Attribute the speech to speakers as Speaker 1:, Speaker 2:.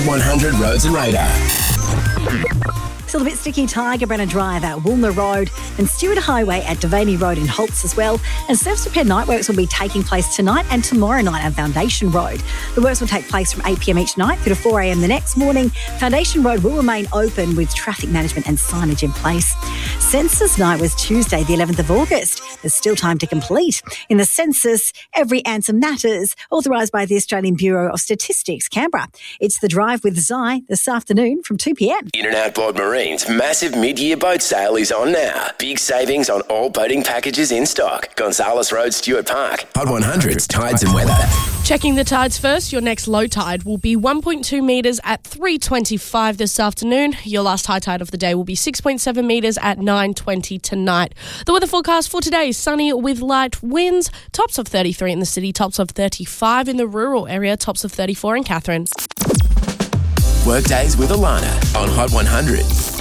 Speaker 1: Hot 100 Roads and Radar.
Speaker 2: Still a bit sticky, Tiger Brenner Drive at Woolner Road and Stewart Highway at Devaney Road in Holtz as well. And surface repair night works will be taking place tonight and tomorrow night on Foundation Road. The works will take place from 8 p.m. each night through to 4 a.m. the next morning. Foundation Road will remain open with traffic management and signage in place. Census night was Tuesday, the 11th of August. There's still time to complete. In the census, every answer matters, authorised by the Australian Bureau of Statistics, Canberra. It's The Drive with Zai this afternoon from 2 p.m.
Speaker 1: In and Outboard Marine's massive mid-year boat sale is on now. Big savings on all boating packages in stock. Gonzales Road, Stuart Park. Hot 100's Tides and Weather.
Speaker 3: Checking the tides first, your next low tide will be 1.2 metres at 3:25 this afternoon. Your last high tide of the day will be 6.7 metres at 9:20 tonight. The weather forecast for today is sunny with light winds, tops of 33 in the city, tops of 35 in the rural area, tops of 34 in Catherine.
Speaker 1: Workdays with Alana on Hot 100.